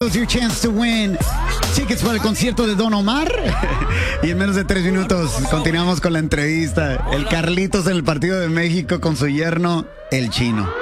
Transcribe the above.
segundos, your chance to win tickets para el concierto de Don Omar. Y en menos de 3 minutos continuamos con la entrevista. El Carlitos en el partido de México con su yerno, el Chino.